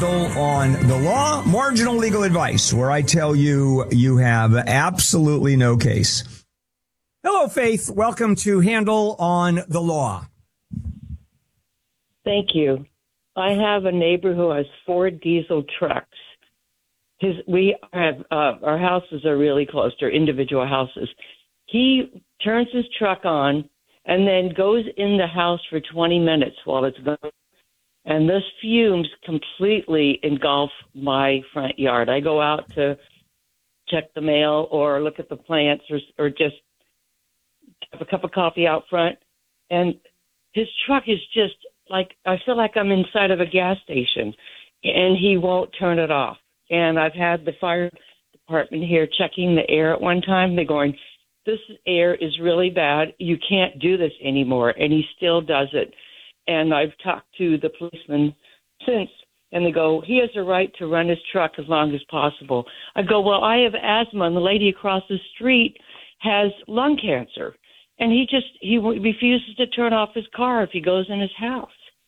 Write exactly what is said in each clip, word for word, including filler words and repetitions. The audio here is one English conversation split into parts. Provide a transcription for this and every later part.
On the law, marginal legal advice, where I tell you you have absolutely no case. Hello, Faith. Welcome to Handle on the Law. Thank you. I have a neighbor who has four diesel trucks. His, we have uh, our houses are really close. They're individual houses. He turns his truck on and then goes in the house for twenty minutes while it's going. And this fumes completely engulf my front yard. I go out to check the mail or look at the plants or, or just have a cup of coffee out front. And his truck is just like, I feel like I'm inside of a gas station, and he won't turn it off. And I've had the fire department here checking the air at one time. They're going, this air is really bad. You can't do this anymore. And he still does it. And I've talked to the policeman since, and they go, he has a right to run his truck as long as possible. I go, well, I have asthma, and the lady across the street has lung cancer. And he just, he refuses to turn off his car if he goes in his house.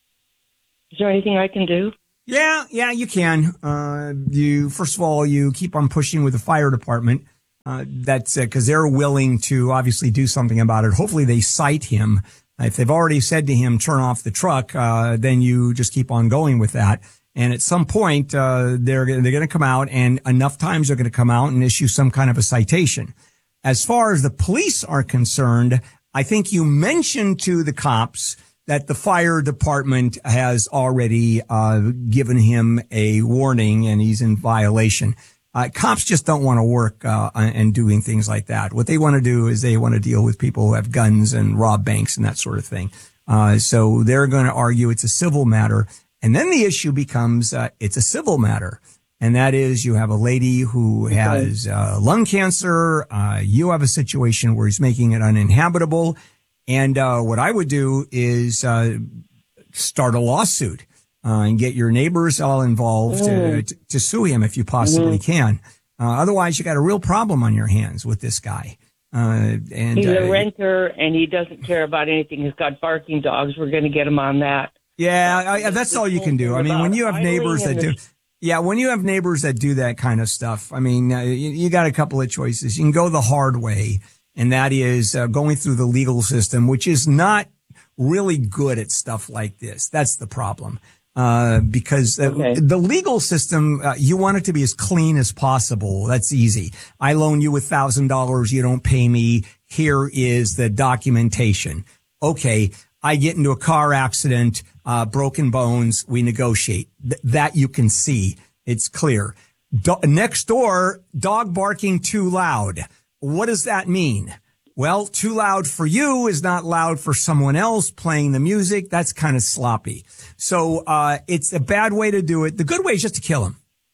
Is there anything I can do? Yeah, yeah, you can. Uh, you, first of all, you keep on pushing with the fire department. Uh, that's because uh, they're willing to obviously do something about it. Hopefully they cite him. If they've already said to him, turn off the truck, uh, then you just keep on going with that. And at some point, uh, they're, they're going to come out, and enough times they're going to come out and issue some kind of a citation. As far as the police are concerned, I think you mentioned to the cops that the fire department has already, uh, given him a warning and he's in violation. Uh, cops just don't want to work, uh, and doing things like that. What they want to do is they want to deal with people who have guns and rob banks and that sort of thing. Uh, so they're going to argue it's a civil matter. And then the issue becomes, uh, it's a civil matter. And that is, you have a lady who has, uh, lung cancer. Uh, you have a situation where he's making it uninhabitable. And, uh, what I would do is, uh, start a lawsuit. Uh, and get your neighbors all involved mm. to, to sue him if you possibly mm. can. Uh, otherwise, you got a real problem on your hands with this guy. Uh, and he's a uh, renter, and he doesn't care about anything. He's got barking dogs. We're going to get him on that. Yeah, I, that's all you can do. I mean, when you have neighbors that do, yeah, when you have neighbors that do that kind of stuff, I mean, uh, you, you got a couple of choices. You can go the hard way, and that is uh, going through the legal system, which is not really good at stuff like this. That's the problem. Uh, because uh, okay. the legal system, uh, you want it to be as clean as possible. That's easy. I loan you a thousand dollars. You don't pay me. Here is the documentation. Okay. I get into a car accident, uh, broken bones. We negotiate. Th- that you can see. It's clear. Do- next door, dog barking too loud. What does that mean? Well, too loud for you is not loud for someone else playing the music. That's kind of sloppy. So, uh, it's a bad way to do it. The good way is just to kill him.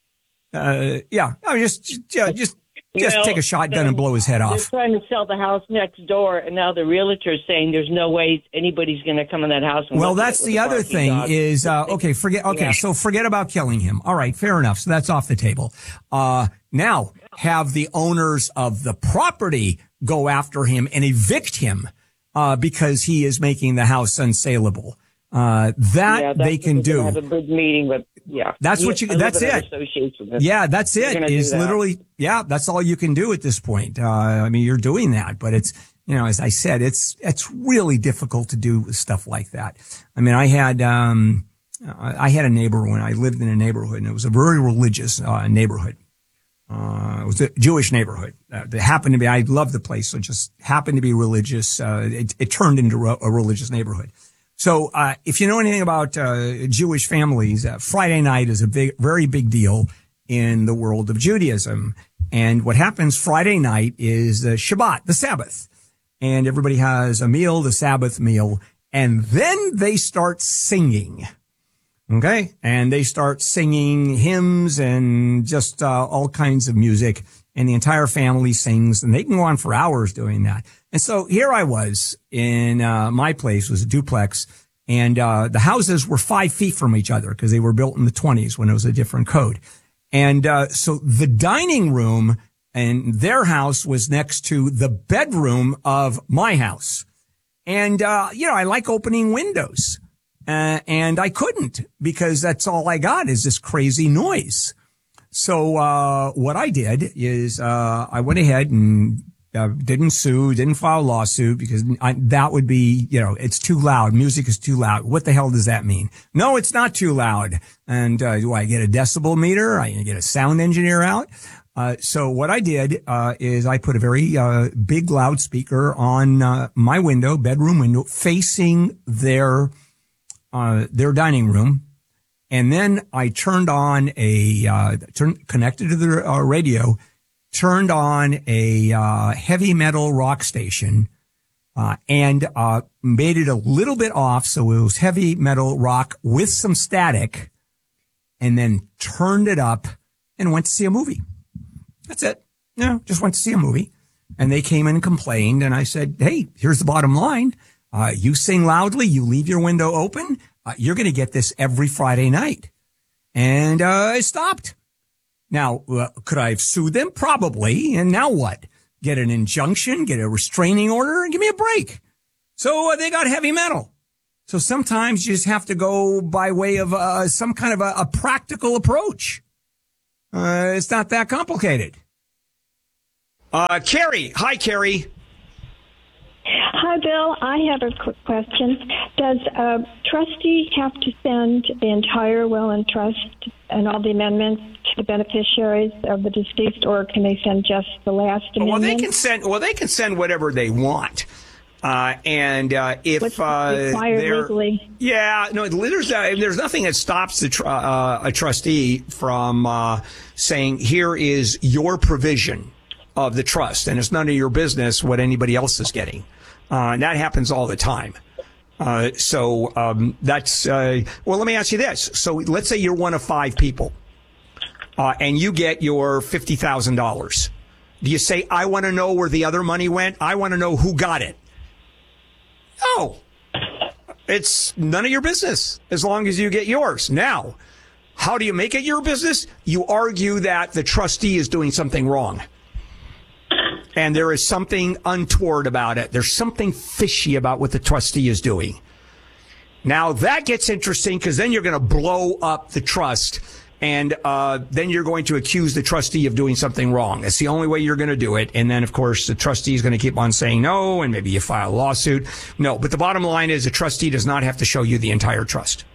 Uh, yeah, I mean, just, just, just, just well, take a shotgun and blow his head off. They're trying to sell the house next door, and now the realtor is saying there's no way anybody's going to come in that house. And well, that's the other thing dog. is, uh, okay, forget, okay, yeah. so forget about killing him. All right, fair enough. So that's off the table. Uh, now have the owners of the property go after him and evict him, uh, because he is making the house unsaleable. Uh, that yeah, they can do. Have a big meeting, but yeah, that's what you, that's it. Yeah, that's it is literally, yeah, that's all you can do at this point. Uh, I mean, you're doing that, but it's, you know, as I said, it's, it's really difficult to do stuff like that. I mean, I had, um, I had a neighbor when I lived in a neighborhood, and it was a very religious, uh, neighborhood. Uh, it was a Jewish neighborhood. Uh, it happened to be, I loved the place, so it just happened to be religious. Uh, it, it turned into a, a religious neighborhood. So, uh, if you know anything about, uh, Jewish families, uh, Friday night is a big, very big deal in the world of Judaism. And what happens Friday night is the Shabbat, the Sabbath. And everybody has a meal, the Sabbath meal. And then they start singing. Okay. And they start singing hymns and just, uh, all kinds of music, and the entire family sings, and they can go on for hours doing that. And so here I was in, uh, my place was a duplex, and, uh, the houses were five feet from each other because they were built in the twenties when it was a different code. And, uh, so the dining room in their house was next to the bedroom of my house. And, uh, you know, I like opening windows. Uh, and I couldn't because that's all I got is this crazy noise. So, uh, what I did is, uh, I went ahead and, uh, didn't sue, didn't file a lawsuit because I, that would be, you know, it's too loud. Music is too loud. What the hell does that mean? No, it's not too loud. And, uh, do I get a decibel meter? I get a sound engineer out? Uh, so what I did, uh, is I put a very, uh, big loudspeaker on, uh, my window, bedroom window, facing their, uh, their dining room. And then I turned on a, uh, turned, connected to the uh, radio, turned on a, uh, heavy metal rock station, uh, and, uh, made it a little bit off. So it was heavy metal rock with some static, and then turned it up and went to see a movie. That's it. You know, just went to see a movie, and they came in and complained. And I said, hey, here's the bottom line. Uh, you sing loudly, you leave your window open. Uh, you're going to get this every Friday night. And, uh, I stopped. Now, uh, could I have sued them? Probably. And now what? Get an injunction, get a restraining order, and give me a break. So uh, they got heavy metal. So sometimes you just have to go by way of, uh, some kind of a, a practical approach. Uh, it's not that complicated. Uh, Carrie. Hi, Carrie. Hi, Bill. I have a quick question. Does a trustee have to send the entire will and trust and all the amendments to the beneficiaries of the deceased, or can they send just the last amendment? Well, they can send. Well, they can send whatever they want. Uh, and uh, if What's uh, required they're- legally? yeah, no, there's uh, there's nothing that stops the tr- uh, a trustee from uh, saying, here is your provision of the trust, and it's none of your business what anybody else is getting. Uh, and that happens all the time. Uh, so, um, that's, uh, well, let me ask you this. So let's say you're one of five people, uh, and you get your fifty thousand dollars. Do you say, I want to know where the other money went? I want to know who got it. No, it's none of your business as long as you get yours. Now, how do you make it your business? You argue that the trustee is doing something wrong. And there is something untoward about it. There's something fishy about what the trustee is doing. Now that gets interesting because then you're going to blow up the trust, and uh then you're going to accuse the trustee of doing something wrong. That's the only way you're going to do it. And then, of course, the trustee is going to keep on saying no, and maybe you file a lawsuit. No, but the bottom line is the trustee does not have to show you the entire trust.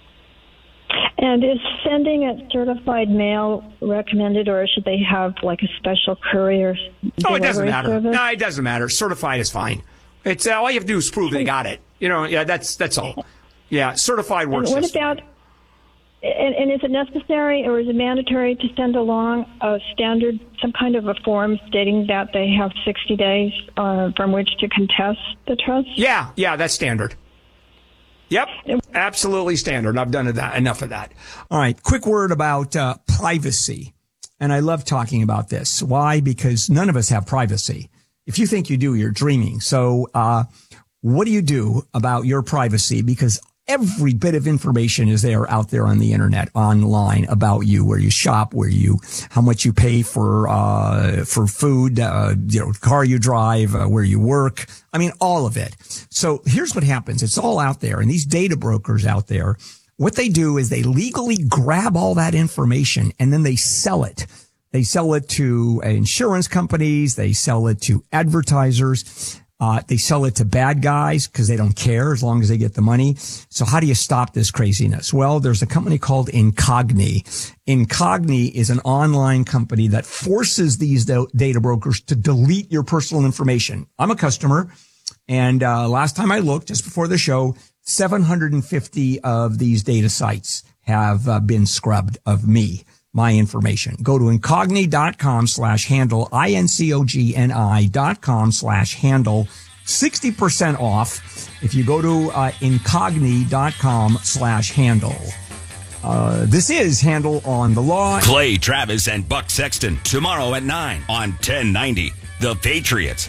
And is sending it certified mail recommended, or should they have like a special courier Oh, it doesn't delivery matter. service? No, it doesn't matter. Certified is fine. It's uh, all you have to do is prove they got it. You know, yeah, that's that's all. Yeah, certified works. And what just fine. about, and, and is it necessary or is it mandatory to send along a standard, some kind of a form stating that they have sixty days uh, from which to contest the trust? Yeah, yeah, that's standard. Yep, absolutely standard. I've done that, enough of that. All right, quick word about uh, privacy. And I love talking about this. Why? Because none of us have privacy. If you think you do, you're dreaming. So uh what do you do about your privacy? Because every bit of information is there out there on the internet, online, about you, where you shop, where you, how much you pay for, uh, for food, uh, you know, car you drive, uh, where you work. I mean, all of it. So here's what happens. It's all out there. And these data brokers out there, what they do is they legally grab all that information and then they sell it. They sell it to insurance companies. They sell it to advertisers. Uh, they sell it to bad guys because they don't care as long as they get the money. So how do you stop this craziness? Well, there's a company called Incogni. Incogni is an online company that forces these data brokers to delete your personal information. I'm a customer, and uh, last time I looked, just before the show, seven hundred fifty of these data sites have uh, been scrubbed of me, my information. Go to incogni.com slash handle, I-N-C-O-G-N-I dot com slash handle, sixty percent off if you go to uh, incogni.com slash handle. Uh, this is Handle on the Law. Clay Travis and Buck Sexton tomorrow at nine on ten ninety The Patriots.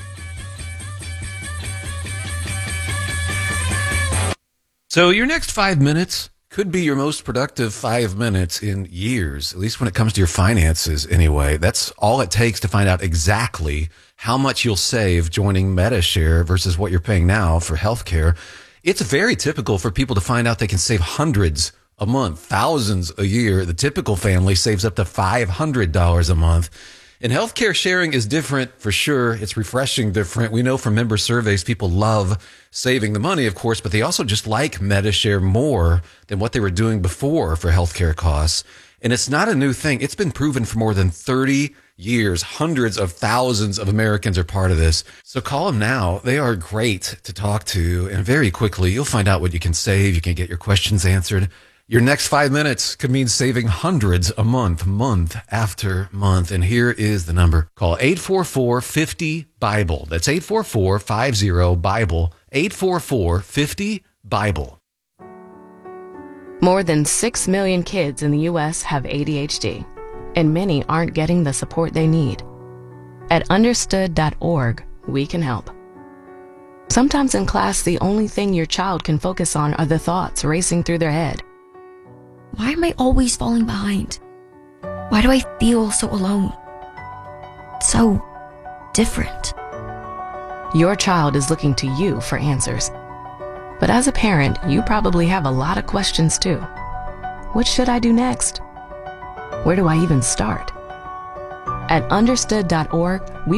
So your next five minutes could be your most productive five minutes in years, at least when it comes to your finances anyway. That's all it takes to find out exactly how much you'll save joining MediShare versus what you're paying now for healthcare. It's very typical for people to find out they can save hundreds a month, thousands a year. The typical family saves up to five hundred dollars a month. And healthcare sharing is different for sure. It's refreshing different. We know from member surveys, people love saving the money, of course, but they also just like Medi-Share more than what they were doing before for healthcare costs. And it's not a new thing. It's been proven for more than thirty years. Hundreds of thousands of Americans are part of this. So call them now. They are great to talk to. And very quickly, you'll find out what you can save. You can get your questions answered. Your next five minutes could mean saving hundreds a month, month after month. And here is the number. Call eight four four, five zero, BIBLE. That's eight four four, five zero, BIBLE. eight four four, five zero, BIBLE. More than six million kids in the U S have A D H D, and many aren't getting the support they need. At understood dot org, we can help. Sometimes in class, the only thing your child can focus on are the thoughts racing through their head. Why am I always falling behind? Why do I feel so alone? So different. Your child is looking to you for answers. But as a parent, you probably have a lot of questions too. What should I do next? Where do I even start? At understood dot org, we